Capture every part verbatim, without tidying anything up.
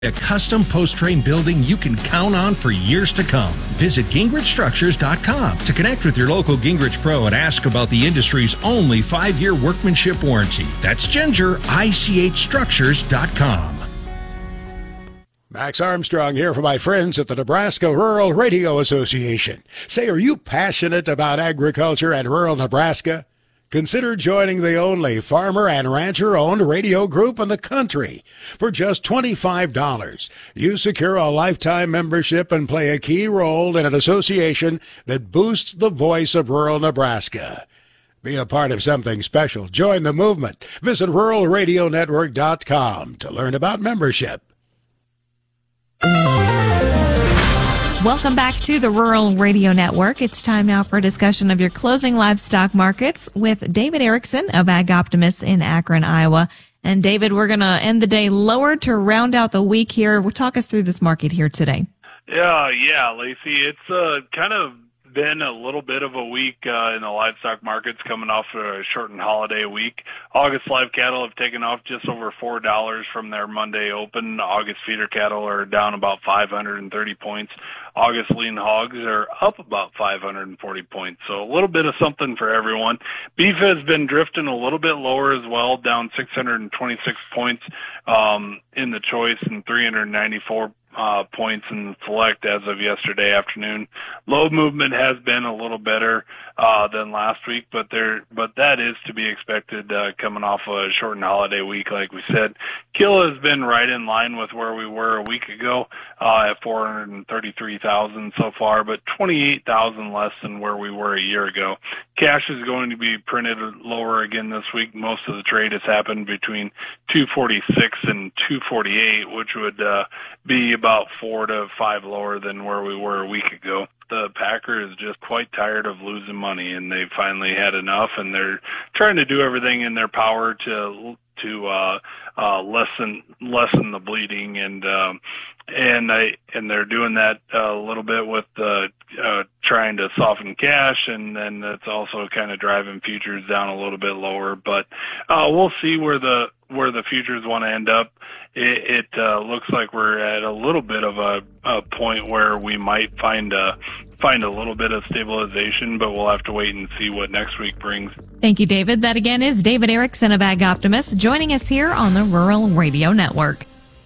A custom post-train building you can count on for years to come. Visit Gingrich Structures dot com to connect with your local Gingrich Pro and ask about the industry's only five-year workmanship warranty. That's Ginger, I C H Structures dot com. Max Armstrong here for my friends at the Nebraska Rural Radio Association. Say, are you passionate about agriculture and rural Nebraska? Consider joining the only farmer and rancher-owned radio group in the country. For just twenty-five dollars, you secure a lifetime membership and play a key role in an association that boosts the voice of rural Nebraska. Be a part of something special. Join the movement. Visit rural radio network dot com to learn about membership. Welcome back to the Rural Radio Network. It's time now for a discussion of your closing livestock markets with David Erickson of Ag Optimist in Akron, Iowa. And David, we're going to end the day lower to round out the week here. Well, talk us through this market here today. Yeah, yeah, Lacey. It's uh, kind of been a little bit of a week uh, in the livestock markets coming off a shortened holiday week. August live cattle have taken off just over four dollars from their Monday open. August feeder cattle are down about five hundred thirty points. August lean hogs are up about five hundred forty points. So a little bit of something for everyone. Beef has been drifting a little bit lower as well, down six hundred twenty-six points um, in the choice and three hundred ninety-four uh, points in select as of yesterday afternoon. Low movement has been a little better uh, than last week, but there, but that is to be expected uh, coming off a shortened holiday week, like we said. Kill has been right in line with where we were a week ago uh, at four hundred thirty-three thousand so far, but twenty-eight thousand less than where we were a year ago. Cash is going to be printed lower again this week. Most of the trade has happened between two forty-six and two forty-eight, which would uh, be about four to five lower than where we were a week ago. The packer is just quite tired of losing money, and they've finally had enough, and they're trying to do everything in their power to to uh, uh, lessen lessen the bleeding, and um, and I and they're doing that a little bit with uh, uh, trying to soften cash, and then that's also kind of driving futures down a little bit lower. But uh, we'll see where the where the futures want to end up. It, it uh, looks like we're at a little bit of a, a point where we might find a find a little bit of stabilization, but we'll have to wait and see what next week brings. Thank you, David. That again is David Erickson of Ag Optimist joining us here on the Rural Radio Network.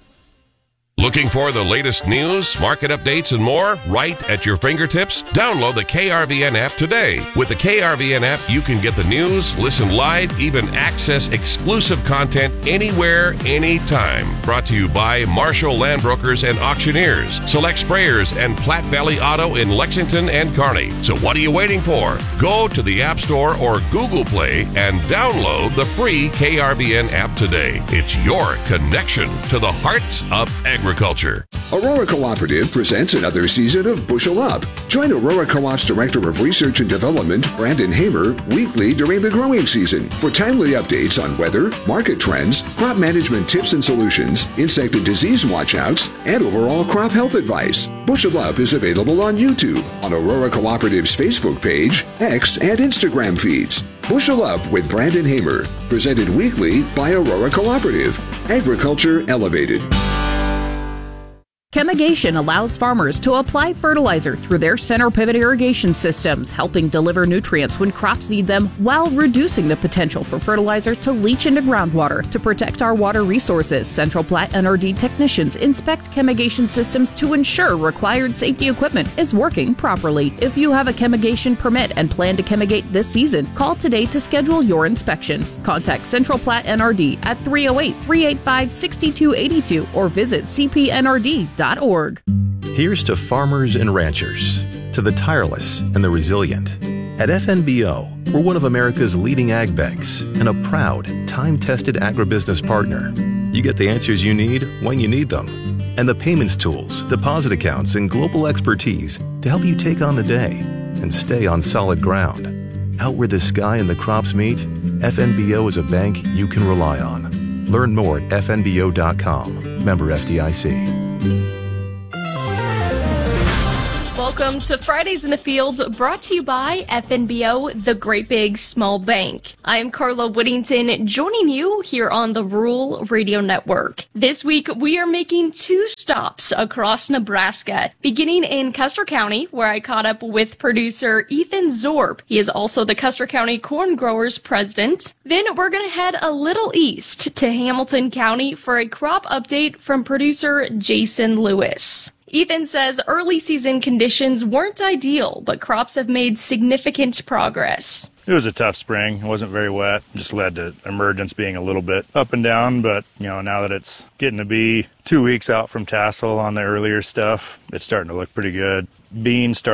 Looking for the latest news, market updates, and more right at your fingertips? Download the K R V N app today. With the K R V N app, you can get the news, listen live, even access exclusive content anywhere, anytime. Brought to you by Marshall Land Brokers and Auctioneers, Select Sprayers, and Platte Valley Auto in Lexington and Kearney. So what are you waiting for? Go to the App Store or Google Play and download the free K R V N app today. It's your connection to the heart of agriculture. Agriculture. Aurora Cooperative presents another season of Bushel Up. Join Aurora Co-op's Director of Research and Development, Brandon Hamer, weekly during the growing season for timely updates on weather, market trends, crop management tips and solutions, insect and disease watchouts, and overall crop health advice. Bushel Up is available on YouTube, on Aurora Cooperative's Facebook page, X, and Instagram feeds. Bushel Up with Brandon Hamer, presented weekly by Aurora Cooperative. Agriculture Elevated. Chemigation allows farmers to apply fertilizer through their center pivot irrigation systems, helping deliver nutrients when crops need them while reducing the potential for fertilizer to leach into groundwater. To protect our water resources, Central Platte N R D technicians inspect chemigation systems to ensure required safety equipment is working properly. If you have a chemigation permit and plan to chemigate this season, call today to schedule your inspection. Contact Central Platte N R D at three oh eight, three eight five, six two eight two or visit c p n r d dot org. Here's to farmers and ranchers, to the tireless and the resilient. At F N B O, we're one of America's leading ag banks and a proud, time-tested agribusiness partner. You get the answers you need when you need them, and the payments tools, deposit accounts, and global expertise to help you take on the day and stay on solid ground. Out where the sky and the crops meet, F N B O is a bank you can rely on. Learn more at f n b o dot com. Member F D I C. Welcome to Fridays in the Field, brought to you by F N B O, the Great Big Small Bank. I am Carla Whittington, joining you here on the Rural Radio Network. This week, we are making two stops across Nebraska, beginning in Custer County, where I caught up with producer Ethan Zorb. He is also the Custer County Corn Growers President. Then we're going to head a little east to Hamilton County for a crop update from producer Jason Lewis. Ethan says early season conditions weren't ideal, but crops have made significant progress. It was a tough spring. It wasn't very wet. Just led to emergence being a little bit up and down. But, you know, now that it's getting to be two weeks out from tassel on the earlier stuff, it's starting to look pretty good. Beans started